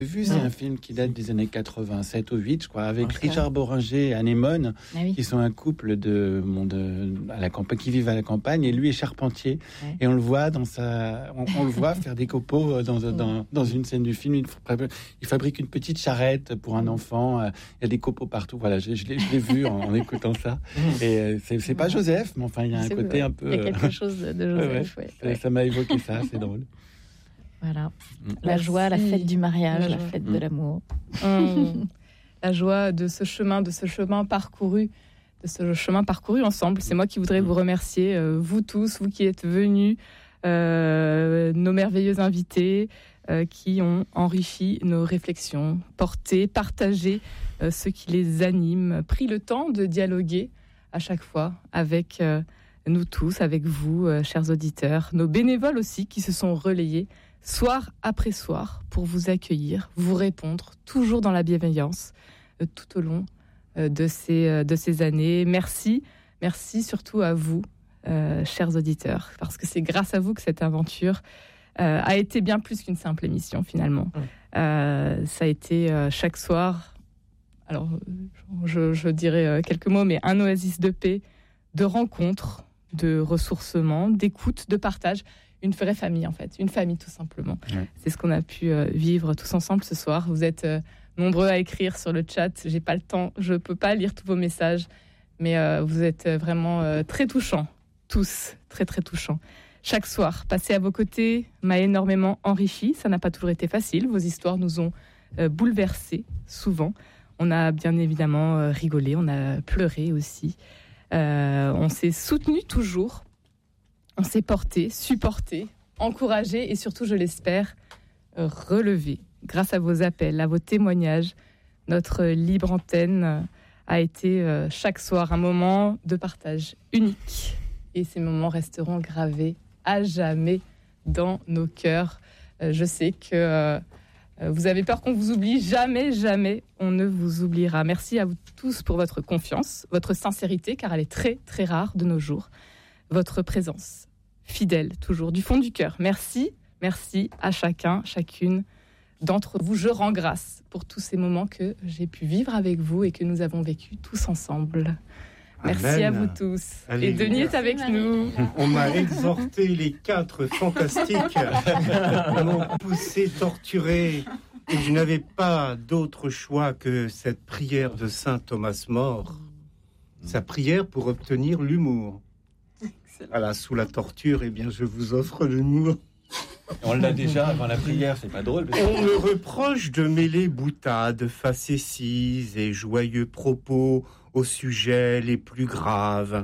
vu, c'est un film qui date des années 87 ou 8, je crois, avec Okay. Richard Bohringer et Anémone, oui. qui sont un couple à la campagne, qui vivent à la campagne, et lui est charpentier. Ouais. Et on le voit on le voit faire des copeaux dans une scène du film. Il fabrique une petite charrette pour un enfant. Il y a des copeaux partout. Voilà, je l'ai vu en écoutant ça. Et c'est pas Joseph, mais enfin, il y a un côté un peu. Il y a quelque chose de Joseph. Ouais. Ça m'a évoqué ça, c'est drôle. Voilà. La joie, la fête du mariage, la fête de l'amour. La joie de ce chemin parcouru ensemble. C'est moi qui voudrais vous remercier, vous tous, vous qui êtes venus, nos merveilleux invités qui ont enrichi nos réflexions, partagé ce qui les anime, pris le temps de dialoguer à chaque fois avec nous tous, avec vous, chers auditeurs, nos bénévoles aussi qui se sont relayés soir après soir pour vous accueillir, vous répondre, toujours dans la bienveillance, tout au long de ces années. Merci surtout à vous, chers auditeurs, parce que c'est grâce à vous que cette aventure a été bien plus qu'une simple émission finalement. Ça a été chaque soir, alors je dirais quelques mots, mais un oasis de paix, de rencontres, de ressourcement, d'écoute, de partage. Une vraie famille, en fait. Une famille, tout simplement. Ouais. C'est ce qu'on a pu vivre tous ensemble ce soir. Vous êtes nombreux à écrire sur le chat. J'ai pas le temps. Je peux pas lire tous vos messages. Mais vous êtes vraiment très touchants. Tous. Très, très touchants. Chaque soir, passer à vos côtés m'a énormément enrichi. Ça n'a pas toujours été facile. Vos histoires nous ont bouleversés, souvent. On a bien évidemment rigolé. On a pleuré aussi. On s'est soutenus toujours. On s'est porté, supporté, encouragé et surtout, je l'espère, relevé. Grâce à vos appels, à vos témoignages, notre libre antenne a été chaque soir un moment de partage unique. Et ces moments resteront gravés à jamais dans nos cœurs. Je sais que vous avez peur qu'on vous oublie. Jamais, jamais, on ne vous oubliera. Merci à vous tous pour votre confiance, votre sincérité, car elle est très, très rare de nos jours. Votre présence fidèle, toujours, du fond du cœur. Merci à chacune d'entre vous. Je rends grâce pour tous ces moments que j'ai pu vivre avec vous et que nous avons vécu tous ensemble. Merci Amen. À vous tous. Allez, et Denis est avec nous. On m'a exhorté, les 4 fantastiques m'ont poussé, torturé. Et je n'avais pas d'autre choix que cette prière de saint Thomas More. Sa prière pour obtenir l'humour. Voilà, sous la torture, eh bien, je vous offre l'humour. On l'a déjà avant la prière, c'est pas drôle. On me reproche de mêler boutades, facéties et joyeux propos aux sujets les plus graves.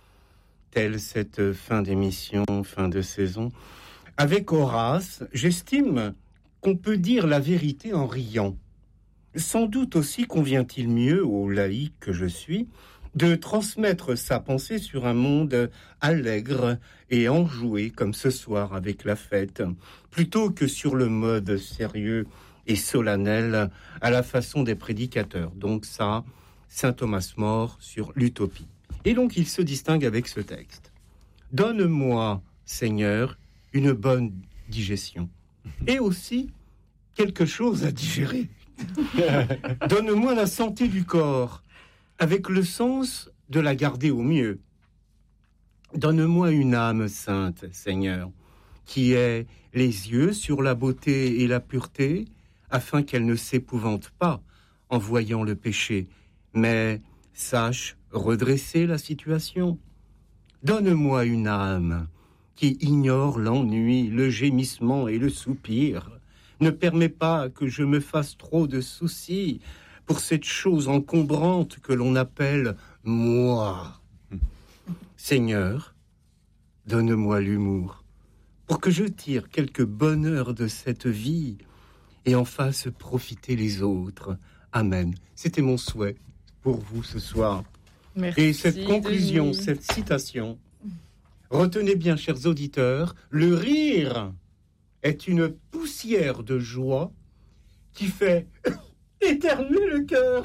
Telle cette fin d'émission, fin de saison. Avec Horace, j'estime qu'on peut dire la vérité en riant. Sans doute aussi convient-il mieux au laïc que je suis de transmettre sa pensée sur un monde allègre et enjoué comme ce soir avec la fête, plutôt que sur le mode sérieux et solennel à la façon des prédicateurs. Donc ça, saint Thomas More sur l'utopie. Et donc il se distingue avec ce texte. « Donne-moi, Seigneur, une bonne digestion et aussi quelque chose à digérer. Donne-moi la santé du corps, avec le sens de la garder au mieux. Donne-moi une âme sainte, Seigneur, qui ait les yeux sur la beauté et la pureté, afin qu'elle ne s'épouvante pas en voyant le péché, mais sache redresser la situation. Donne-moi une âme qui ignore l'ennui, le gémissement et le soupir. Ne permets pas que je me fasse trop de soucis pour cette chose encombrante que l'on appelle moi. Seigneur, donne-moi l'humour pour que je tire quelque bonheur de cette vie et en fasse profiter les autres. Amen. C'était mon souhait pour vous ce soir. Merci, et cette conclusion, Denis. cette citation, retenez bien, chers auditeurs, le rire est une poussière de joie qui fait éternuer le cœur.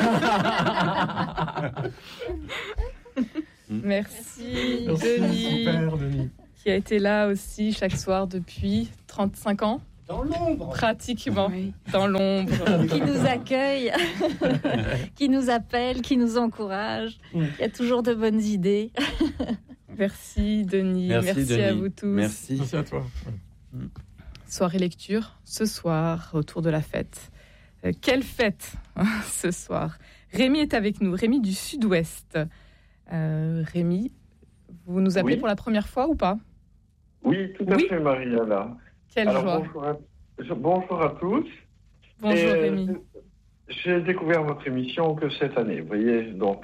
Merci, Merci, Denis, super, Denis. qui a été là aussi chaque soir depuis 35 ans. Dans l'ombre. Pratiquement, Oui. dans l'ombre. Qui nous accueille, qui nous appelle, qui nous encourage. Il y a toujours de bonnes idées. Merci Denis, merci Denis. à vous tous. Merci. à toi. Soirée lecture, ce soir, autour de la fête. Quelle fête ce soir. Rémi est avec nous, Rémi du Sud-Ouest. Rémi, vous nous appelez pour la première fois ou pas? Oui, tout à fait, Mariana. Quelle joie. Bonjour à tous. Bonjour Rémi. J'ai découvert votre émission que cette année, vous voyez, donc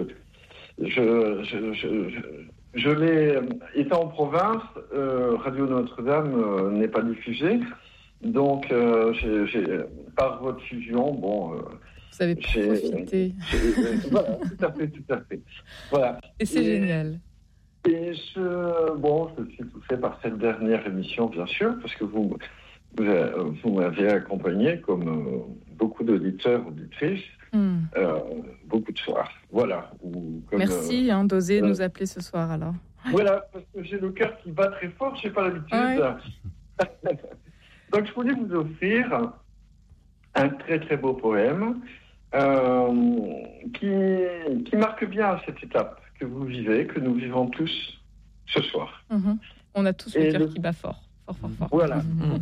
je l'ai, étant en province, Radio Notre-Dame n'est pas diffusée, donc par votre fusion, vous avez profité. Voilà, tout à fait. Voilà. Et c'est génial. Et je suis touché par cette dernière émission, bien sûr, parce que vous m'avez accompagné comme beaucoup d'auditeurs, auditrices, beaucoup de soirs. Voilà. Merci d'oser nous appeler ce soir alors. Voilà, parce que j'ai le cœur qui bat très fort, je n'ai pas l'habitude. Ouais. Donc je voulais vous offrir un très très beau poème qui marque bien cette étape que vous vivez, que nous vivons tous ce soir. On a tous le cœur qui bat fort. Voilà.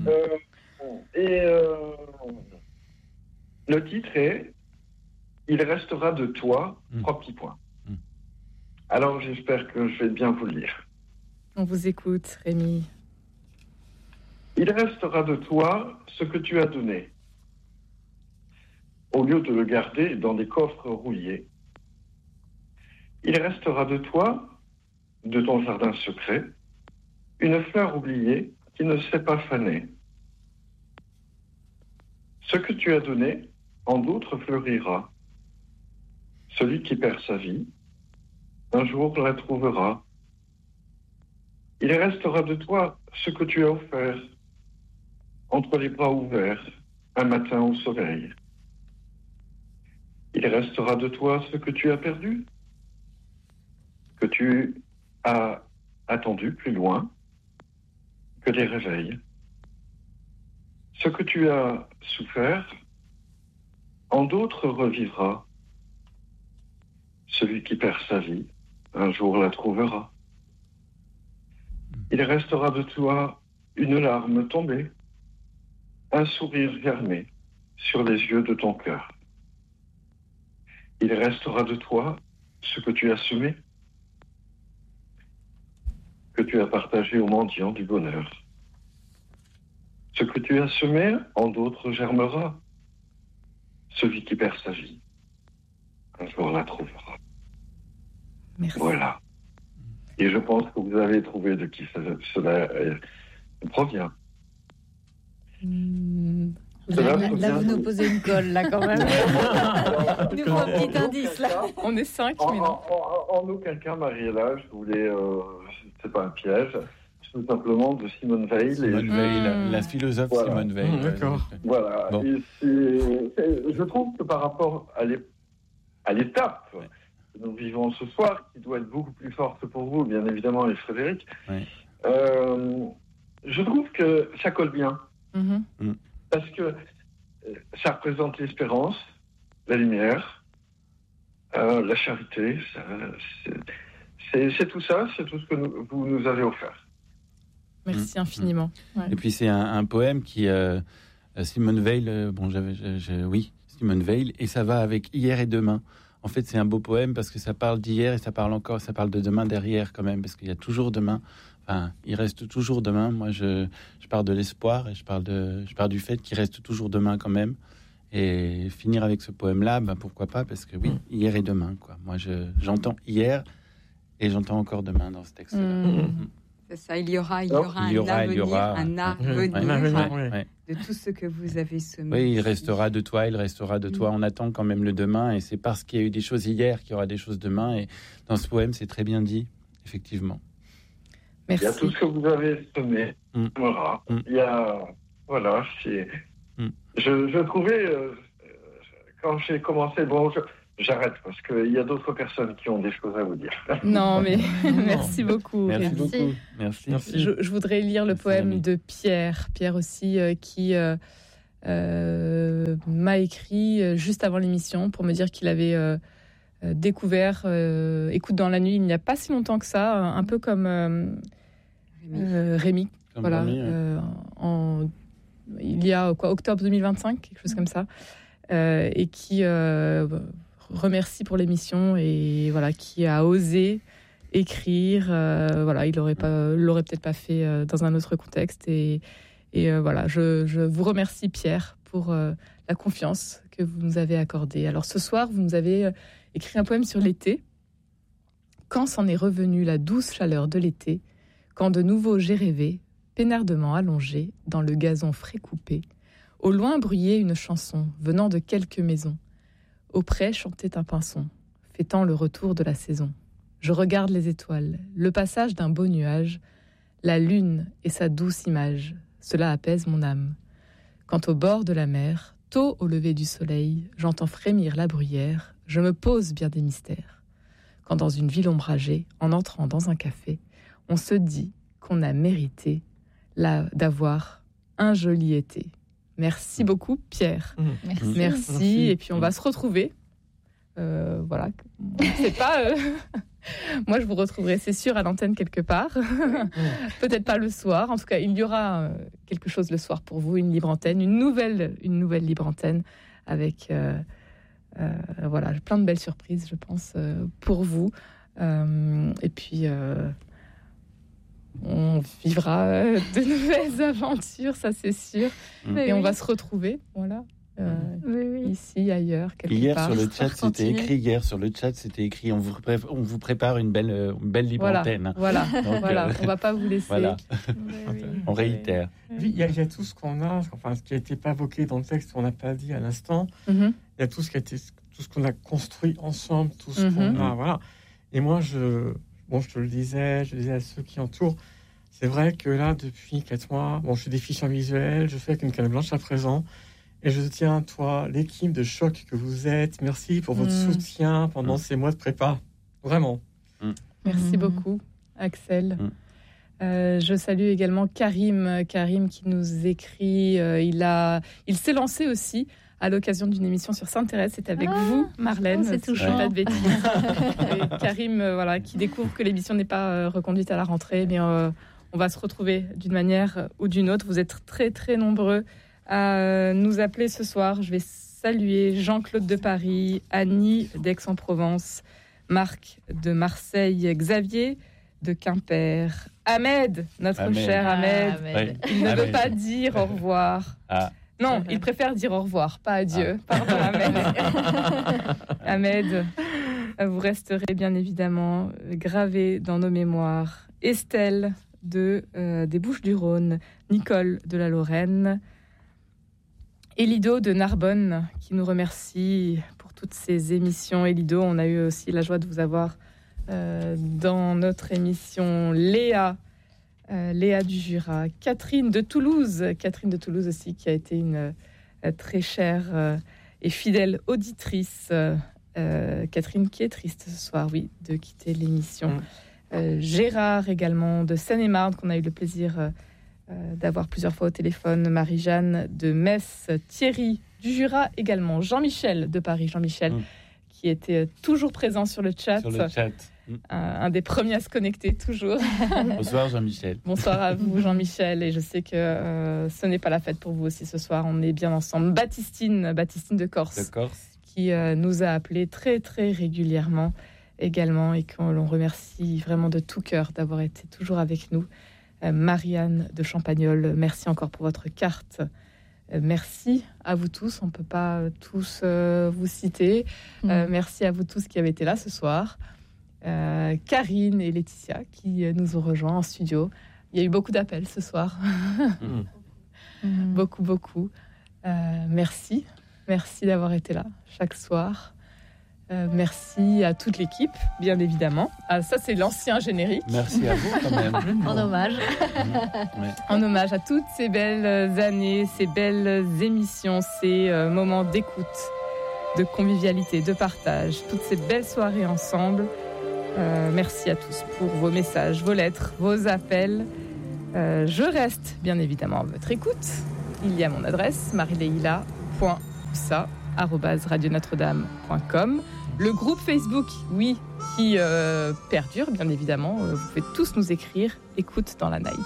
Le titre est « Il restera de toi, 3 petits points ». Alors j'espère que je vais bien vous le lire. On vous écoute, Rémi. Il restera de toi ce que tu as donné. Au lieu de le garder dans des coffres rouillés. Il restera de toi, de ton jardin secret, une fleur oubliée qui ne s'est pas fanée. Ce que tu as donné, en d'autres fleurira. Celui qui perd sa vie, un jour la trouvera. Il restera de toi ce que tu as offert, entre les bras ouverts, un matin au soleil. Il restera de toi ce que tu as perdu, que tu as attendu plus loin que des réveils. Ce que tu as souffert, en d'autres revivra. Celui qui perd sa vie, un jour la trouvera. Il restera de toi une larme tombée, un sourire fermé sur les yeux de ton cœur. Il restera de toi ce que tu as semé, que tu as partagé aux mendiants du bonheur. Ce que tu as semé, en d'autres germera. Celui qui perd sa vie, un jour la trouvera. Merci. Voilà. Et je pense que vous avez trouvé de qui cela provient. Là, vous nous posez une colle, là, quand même. Il nous faut un petit indice, là. On est 5, mais non. En aucun cas, Mariella, je voulais... c'est pas un piège. Tout simplement de Simone Veil. Simone Veil, la philosophe Simone Veil. D'accord. Voilà. Bon. Et je trouve que par rapport à l'étape que nous vivons ce soir, qui doit être beaucoup plus forte pour vous, bien évidemment, et Frédéric, je trouve que ça colle bien. Parce que ça représente l'espérance, la lumière, la charité. C'est tout ça, c'est tout ce que vous nous avez offert. Merci infiniment. Ouais. Et puis c'est un poème qui Simone Veil, Simone Veil, et ça va avec hier et demain. En fait, c'est un beau poème parce que ça parle d'hier et ça parle de demain derrière quand même, parce qu'il y a toujours demain. Enfin, il reste toujours demain. Moi, je parle de l'espoir et je parle du fait qu'il reste toujours demain quand même. Et finir avec ce poème-là, pourquoi pas, parce que oui, hier et demain, quoi. Moi, j'entends hier et j'entends encore demain dans ce texte-là. C'est ça, il y aura un avenir de tout ce que vous avez semé. Oui, il restera de toi. On attend quand même le demain, et c'est parce qu'il y a eu des choses hier qu'il y aura des choses demain. Et dans ce poème, c'est très bien dit, effectivement. Merci. Il y a tout ce que vous avez semé. Voilà. Il y a, je trouvais quand j'ai commencé, j'arrête parce qu'il y a d'autres personnes qui ont des choses à vous dire. Non, mais merci beaucoup. Merci. Je voudrais lire le poème de Pierre. Pierre aussi, qui m'a écrit juste avant l'émission pour me dire qu'il avait découvert Écoute dans la nuit il n'y a pas si longtemps que ça, un peu comme Rémi. Voilà. Rémi, il y a octobre 2025, quelque chose comme ça, et qui remercie pour l'émission et voilà, qui a osé écrire. Voilà, il l'aurait peut-être pas fait dans un autre contexte. Et voilà, je vous remercie Pierre pour la confiance que vous nous avez accordée. Alors ce soir, vous nous avez écrit un poème sur l'été. Quand s'en est revenue la douce chaleur de l'été, quand de nouveau j'ai rêvé, peinardement allongé dans le gazon frais coupé, au loin bruyait une chanson venant de quelques maisons. Auprès chantait un pinson, fêtant le retour de la saison. Je regarde les étoiles, le passage d'un beau nuage, la lune et sa douce image, cela apaise mon âme. Quant au bord de la mer, tôt au lever du soleil, j'entends frémir la bruyère, je me pose bien des mystères. Quand dans une ville ombragée, en entrant dans un café, on se dit qu'on a mérité d'avoir un joli été. Merci beaucoup, Pierre. Merci. Et puis, on va se retrouver. Voilà. C'est pas... Moi, je vous retrouverai, c'est sûr, à l'antenne quelque part. Peut-être pas le soir. En tout cas, il y aura quelque chose le soir pour vous, une libre antenne, une nouvelle libre antenne avec... voilà, plein de belles surprises, je pense, pour vous. Et puis... on vivra de nouvelles aventures, ça c'est sûr. Et on va se retrouver, voilà, ici, ailleurs, quelque part. Sur le chat, c'était écrit. Hier sur le chat, c'était écrit. On vous prépare une belle libre antenne. Voilà, donc, voilà. On va pas vous laisser. Voilà. On réitère. Il y a tout ce qu'on a, enfin ce qui a été pas évoqué dans le texte, on n'a pas dit à l'instant. Il y a tout ce qu'on a construit ensemble, tout ce qu'on a, voilà. Et moi, je te le disais, à ceux qui entourent, c'est vrai que là, depuis 4 mois, je fais des fichiers visuels, je fais avec une canne blanche à présent, et je tiens à toi, l'équipe de Choc que vous êtes, merci pour votre soutien pendant ces mois de prépa, vraiment. Merci beaucoup, Axel. Je salue également Karim qui nous écrit, il s'est lancé aussi à l'occasion d'une émission sur Sainte-Thérèse. C'est avec vous, Marlène. C'est touchant. Pas de bêtises. Et Karim, qui découvre que l'émission n'est pas reconduite à la rentrée, mais on va se retrouver d'une manière ou d'une autre. Vous êtes très, très nombreux à nous appeler ce soir. Je vais saluer Jean-Claude de Paris, Annie d'Aix-en-Provence, Marc de Marseille, Xavier de Quimper, Ahmed, notre cher Ahmed. Il ne veut pas dire au revoir. Non, il préfère dire au revoir, pas adieu. Pardon, Ahmed. Ahmed, vous resterez bien évidemment gravé dans nos mémoires. Estelle des Bouches-du-Rhône, Nicole de la Lorraine, Elido de Narbonne, qui nous remercie pour toutes ces émissions. Elido, on a eu aussi la joie de vous avoir dans notre émission. Léa du Jura, Catherine de Toulouse aussi, qui a été une très chère et fidèle auditrice. Catherine qui est triste ce soir, de quitter l'émission. Gérard également de Seine-et-Marne, qu'on a eu le plaisir d'avoir plusieurs fois au téléphone. Marie-Jeanne de Metz, Thierry du Jura également, Jean-Michel de Paris, qui était toujours présent sur le chat. Un des premiers à se connecter, toujours. Bonsoir Jean-Michel. Bonsoir à vous Jean-Michel, et je sais que ce n'est pas la fête pour vous aussi ce soir, on est bien ensemble. Baptistine de Corse, qui nous a appelés très très régulièrement également, et qu'on remercie vraiment de tout cœur d'avoir été toujours avec nous. Marianne de Champagnole, merci encore pour votre carte. Merci à vous tous, on ne peut pas tous vous citer. Merci à vous tous qui avez été là ce soir. Karine et Laetitia qui nous ont rejoints en studio. Il y a eu beaucoup d'appels ce soir. Beaucoup. Merci d'avoir été là chaque soir. Merci à toute l'équipe, bien évidemment. Ça, c'est l'ancien générique. Merci à vous quand même. En hommage. En hommage à toutes ces belles années, ces belles émissions, ces moments d'écoute. de convivialité, de partage, toutes ces belles soirées ensemble. Merci à tous pour vos messages, vos lettres, vos appels. Je reste bien évidemment à votre écoute. Il y a mon adresse marileila.oussa@radionotre-dame.com. Le groupe Facebook, oui, qui perdure bien évidemment. Vous pouvez tous nous écrire. Écoute dans la night.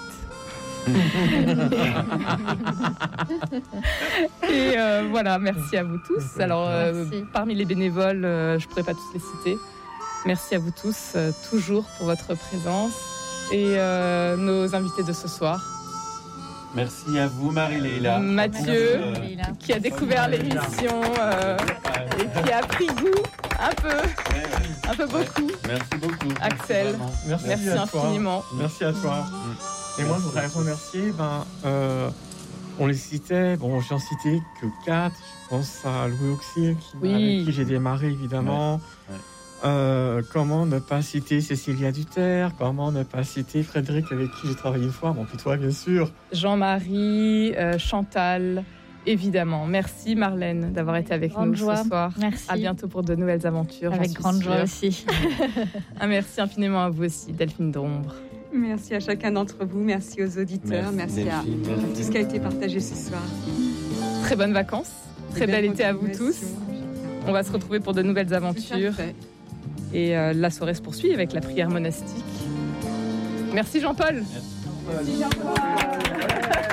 Et voilà, merci à vous tous. Alors, parmi les bénévoles, je pourrais pas tous les citer. Merci à vous tous, toujours pour votre présence et nos invités de ce soir. Merci à vous, Marie-Leila. Mathieu, qui a découvert l'émission et qui a pris goût un peu beaucoup. Merci beaucoup. Axel, merci infiniment. Merci à toi. Et moi, je voudrais remercier, on les citait, j'en citais que 4. Je pense à Louis Auxier, avec qui j'ai démarré, évidemment. Comment ne pas citer Cécilia Duterre? Comment ne pas citer Frédéric, avec qui j'ai travaillé une fois? Puis toi, bien sûr. Jean-Marie, Chantal, évidemment. Merci Marlène d'avoir été avec nous ce soir. Merci. À bientôt pour de nouvelles aventures. Avec grande joie aussi. Merci infiniment à vous aussi, Delphine d'Ombre. Merci à chacun d'entre vous, merci aux auditeurs, merci à tout ce qui a été partagé ce soir. Très bonnes vacances, très bel été à vous tous. On va se retrouver pour de nouvelles aventures. Et la soirée se poursuit avec la prière monastique. Merci Jean-Paul. Merci Jean-Paul.